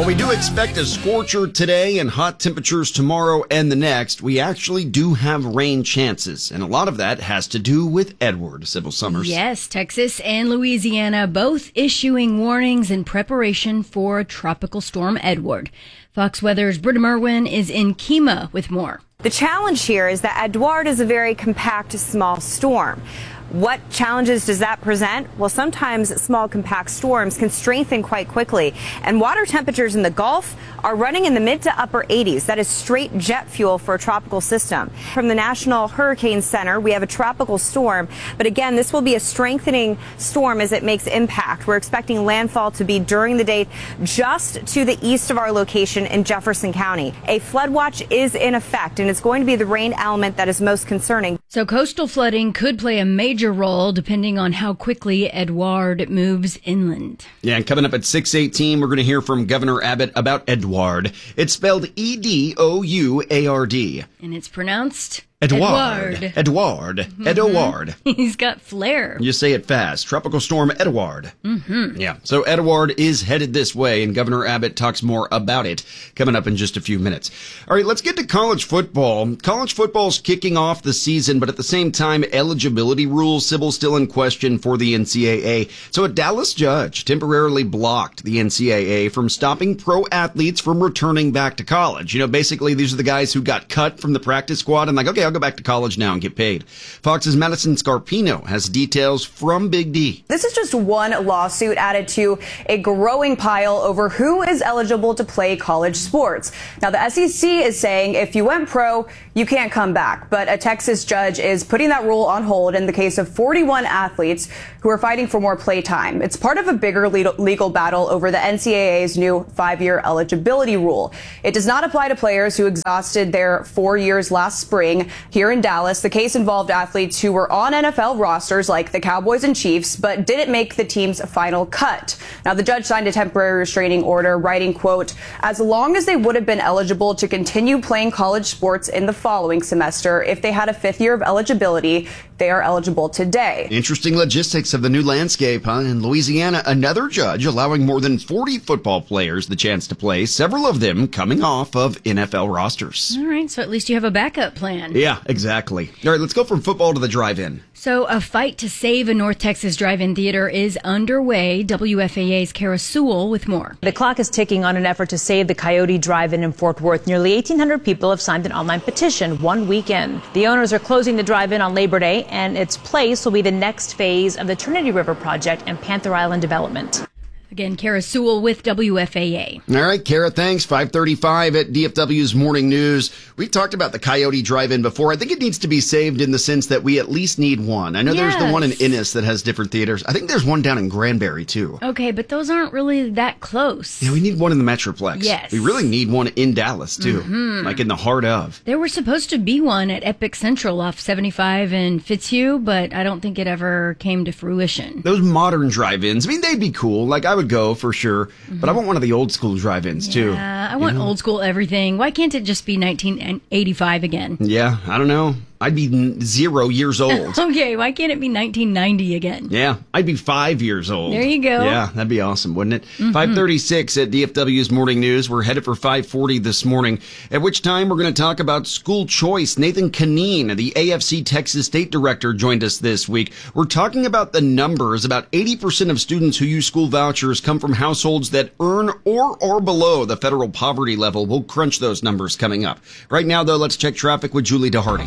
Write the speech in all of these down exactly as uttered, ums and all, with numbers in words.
Well, we do expect a scorcher today and hot temperatures tomorrow and the next. We actually do have rain chances, and a lot of that has to do with Edward, Sybil Summers. Yes, Texas and Louisiana both issuing warnings in preparation for Tropical Storm Edward. Fox Weather's Britta Merwin is in Kemah with more. The challenge here is that Edouard is a very compact, small storm. What challenges does that present? Well, sometimes small, compact storms can strengthen quite quickly, and water temperatures in the Gulf are running in the mid to upper eighties. That is straight jet fuel for a tropical system. From the National Hurricane Center, we have a tropical storm, but again, this will be a strengthening storm as it makes impact. We're expecting landfall to be during the day just to the east of our location in Jefferson County. A flood watch is in effect, and it's going to be the rain element that is most concerning. So coastal flooding could play a major role depending on how quickly Edouard moves inland. Yeah, and coming up at six eighteen, we're going to hear from Governor Abbott about Edouard. It's spelled E D O U A R D. And it's pronounced Edouard. Edouard. Edouard. Mm-hmm. Edouard. He's got flair. You say it fast. Tropical Storm Edouard. Mm-hmm. Yeah. So Edouard is headed this way, and Governor Abbott talks more about it coming up in just a few minutes. All right, let's get to college football. College football's kicking off the season, but at the same time, eligibility rules, Sybil, still in question for the N C double A. So a Dallas judge temporarily blocked the N C double A from stopping pro athletes from returning back to college. You know, basically, these are the guys who got cut from the practice squad and like, okay, I'll go back to college now and get paid. Fox's Madison Scarpino has details from Big D. This is just one lawsuit added to a growing pile over who is eligible to play college sports. Now, the S E C is saying if you went pro, you can't come back. But a Texas judge is putting that rule on hold in the case of forty-one athletes who are fighting for more play time. It's part of a bigger legal battle over the N C double A's new five-year eligibility rule. It does not apply to players who exhausted their four years last spring. Here in Dallas, the case involved athletes who were on N F L rosters like the Cowboys and Chiefs, but didn't make the team's final cut. Now, the judge signed a temporary restraining order, writing, quote, as long as they would have been eligible to continue playing college sports in the following semester, if they had a fifth year of eligibility, they are eligible today. Interesting logistics of the new landscape, huh? In Louisiana, another judge allowing more than forty football players the chance to play, several of them coming off of N F L rosters. All right, so at least you have a backup plan. Yeah, exactly. All right, let's go from football to the drive-in. So a fight to save a North Texas drive-in theater is underway. W F A A's Kara Sewell with more. The clock is ticking on an effort to save the Coyote Drive-In in Fort Worth. Nearly eighteen hundred people have signed an online petition one weekend. The owners are closing the drive-in on Labor Day, and its place will be the next phase of the Trinity River Project and Panther Island development. Again, Kara Sewell with W F A A. All right, Kara, thanks. five thirty-five at D F W's Morning News. We talked about the Coyote Drive-In before. I think it needs to be saved in the sense that we at least need one. I know Yes. there's the one in Ennis that has different theaters. I think there's one down in Granbury, too. Okay, but those aren't really that close. Yeah, we need one in the Metroplex. Yes. We really need one in Dallas, too. Mm-hmm. Like in the heart of. There was supposed to be one at Epic Central off seventy-five and Fitzhugh, but I don't think it ever came to fruition. Those modern drive-ins, I mean, they'd be cool. Like, I would go for sure. Mm-hmm. But I want one of the old school drive-ins, yeah, too. Yeah, I want you know? old school everything. Why can't it just be nineteen eighty-five again? Yeah, I don't know. I'd be n- zero years old. Okay, why can't it be nineteen ninety again? Yeah, I'd be five years old. There you go. Yeah, that'd be awesome, wouldn't it? Mm-hmm. five thirty-six at D F W's Morning News. We're headed for five forty this morning, at which time we're going to talk about school choice. Nathan Kaneen, the A F C Texas State Director, joined us this week. We're talking about the numbers. About eighty percent of students who use school vouchers come from households that earn or are below the federal poverty level. We'll crunch those numbers coming up. Right now, though, let's check traffic with Julie DeHardy.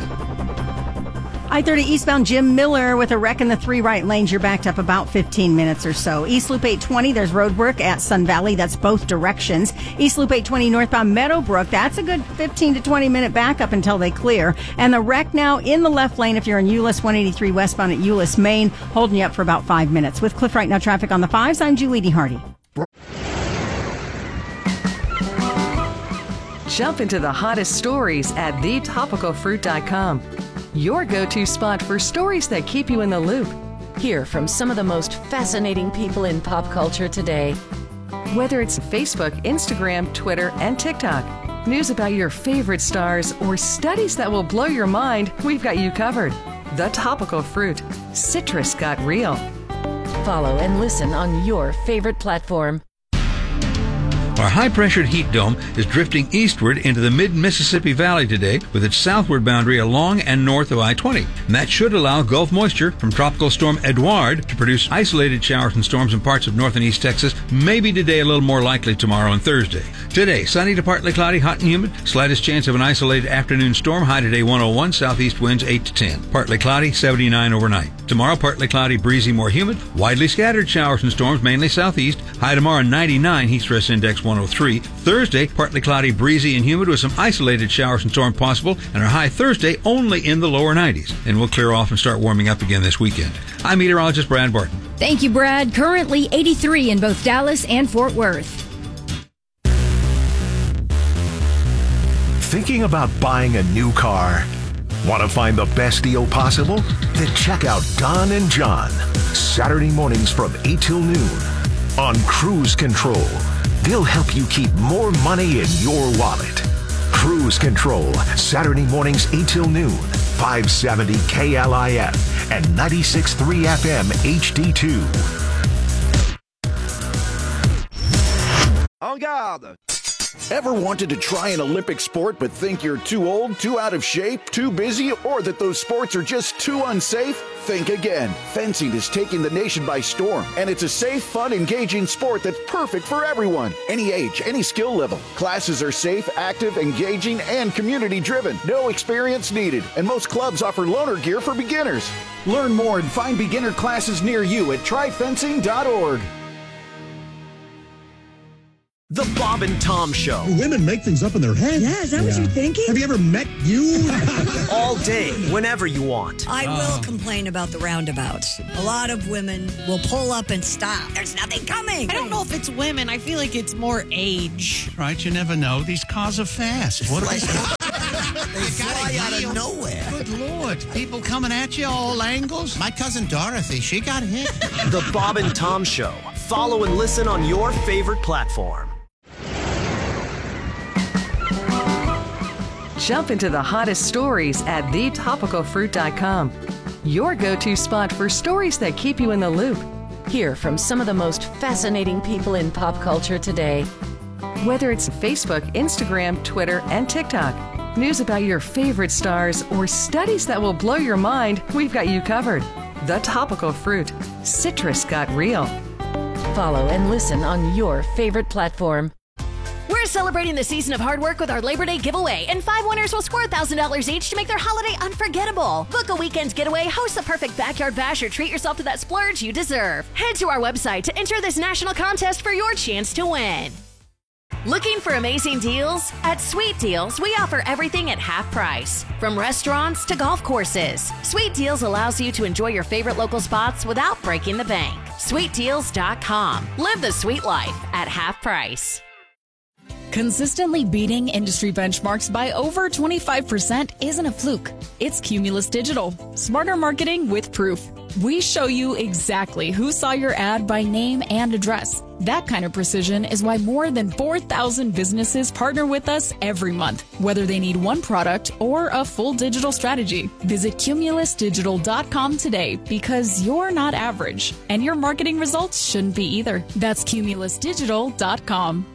I thirty eastbound Jim Miller with a wreck in the three right lanes. You're backed up about fifteen minutes or so. East Loop eight twenty, there's road work at Sun Valley. That's both directions. East Loop eight twenty northbound Meadowbrook, that's a good fifteen to twenty minute backup until they clear. And the wreck now in the left lane if you're in Euless one eighty-three westbound at Euless, Maine, holding you up for about five minutes. With Cliff Right Now traffic on the fives, I'm Julie DeHardy. Jump into the hottest stories at the topical fruit dot com. Your go-to spot for stories that keep you in the loop. Hear from some of the most fascinating people in pop culture today. Whether it's Facebook, Instagram, Twitter, and TikTok, news about your favorite stars, or studies that will blow your mind, we've got you covered. The Topical Fruit. Citrus got real. Follow and listen on your favorite platform. Our high-pressured heat dome is drifting eastward into the mid-Mississippi Valley today with its southward boundary along and north of I twenty. And that should allow Gulf moisture from Tropical Storm Edouard to produce isolated showers and storms in parts of north and east Texas, maybe today a little more likely tomorrow and Thursday. Today, sunny to partly cloudy, hot and humid, slightest chance of an isolated afternoon storm, high today one oh one, southeast winds eight to ten. Partly cloudy, seventy-nine overnight. Tomorrow, partly cloudy, breezy, more humid, widely scattered showers and storms, mainly southeast, high tomorrow ninety-nine, heat stress index one oh three. Thursday, partly cloudy, breezy, and humid with some isolated showers and storms possible, and our high Thursday only in the lower nineties. And we'll clear off and start warming up again this weekend. I'm meteorologist Brad Barton. Thank you, Brad. Currently eighty-three in both Dallas and Fort Worth. Thinking about buying a new car? Want to find the best deal possible? Then check out Don and John, Saturday mornings from eight till noon on Cruise Control. They'll help you keep more money in your wallet. Cruise Control, Saturday mornings eight till noon, five seventy K L I F and ninety-six point three F M H D two. En garde! Ever wanted to try an Olympic sport but think you're too old, too out of shape, too busy, or that those sports are just too unsafe? Think again. Fencing is taking the nation by storm, and it's a safe, fun, engaging sport that's perfect for everyone. Any age, any skill level. Classes are safe, active, engaging, and community-driven. No experience needed, and most clubs offer loaner gear for beginners. Learn more and find beginner classes near you at try fencing dot org. The Bob and Tom Show. Women make things up in their head. Yeah, is that yeah. what you're thinking? Have you ever met you? All day, whenever you want. I will oh. complain about the roundabouts. A lot of women will pull up and stop. There's nothing coming. I don't know if it's women. I feel like it's more age. Right, you never know. These cars are fast. What they fly out of nowhere. Good Lord. People coming at you all angles. My cousin Dorothy, she got hit. The Bob and Tom Show. Follow and listen on your favorite platform. Jump into the hottest stories at the topical fruit dot com. Your go-to spot for stories that keep you in the loop. Hear from some of the most fascinating people in pop culture today. Whether it's Facebook, Instagram, Twitter, and TikTok, news about your favorite stars, or studies that will blow your mind, we've got you covered. The Topical Fruit. Citrus got real. Follow and listen on your favorite platform. We're celebrating the season of hard work with our Labor Day giveaway, and five winners will score one thousand dollars each to make their holiday unforgettable. Book a weekend getaway, host the perfect backyard bash, or treat yourself to that splurge you deserve. Head to our website to enter this national contest for your chance to win. Looking for amazing deals? At Sweet Deals, we offer everything at half price, from restaurants to golf courses. Sweet Deals allows you to enjoy your favorite local spots without breaking the bank. sweet deals dot com. Live the sweet life at half price. Consistently beating industry benchmarks by over twenty-five percent isn't a fluke. It's Cumulus Digital. Smarter marketing with proof. We show you exactly who saw your ad by name and address. That kind of precision is why more than four thousand businesses partner with us every month, whether they need one product or a full digital strategy. Visit cumulus digital dot com today, because you're not average, and your marketing results shouldn't be either. That's cumulus digital dot com.